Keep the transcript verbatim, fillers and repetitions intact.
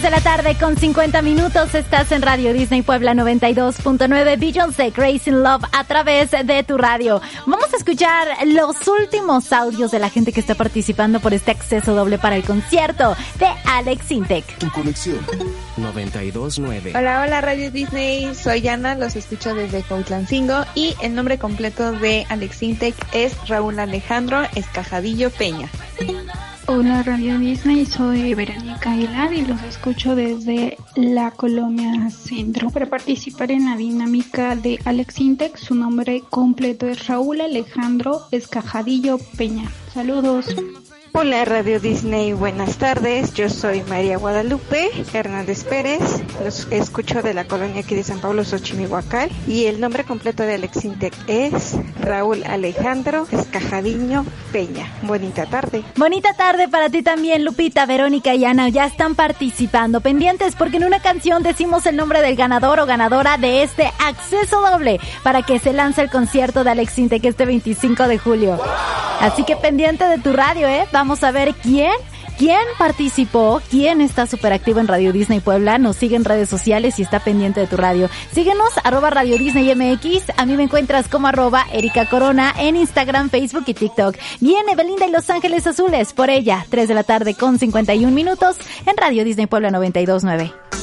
De la tarde con cincuenta minutos, estás en Radio Disney Puebla noventa y dos punto nueve, Beyoncé, Crazy in Love a través de tu radio. Vamos a escuchar los últimos audios de la gente que está participando por este acceso doble para el concierto de Alex Sintek. Tu conexión noventa y dos punto nueve. Hola, hola Radio Disney, soy Ana, los escucho desde Cuautlancingo y el nombre completo de Alex Sintek es Raúl Alejandro Escajadillo Peña. Hola Radio Disney, soy Verónica Aguilar y los escucho desde la Colonia Centro. Para participar en la dinámica de Alex Sintek, su nombre completo es Raúl Alejandro Escajadillo Peña. Saludos. Hola Radio Disney, buenas tardes, yo soy María Guadalupe Hernández Pérez, los escucho de la colonia aquí de San Pablo, Xochimilhuacán, y el nombre completo de Alex Sintek es Raúl Alejandro Escajadillo Peña. Bonita tarde. Bonita tarde para ti también, Lupita, Verónica y Ana, ya están participando, pendientes porque en una canción decimos el nombre del ganador o ganadora de este acceso doble para que se lance el concierto de Alex Sintek este veinticinco de julio. Así que pendiente de tu radio, ¿eh? Vamos a ver quién, quién participó, quién está súper activo en Radio Disney Puebla, nos sigue en redes sociales y está pendiente de tu radio. Síguenos, arroba Radio Disney M X, a mí me encuentras como arroba Erika Corona en Instagram, Facebook y TikTok. Viene Belinda y Los Ángeles Azules, por ella, tres de la tarde con cincuenta y un minutos en Radio Disney Puebla noventa y dos punto nueve.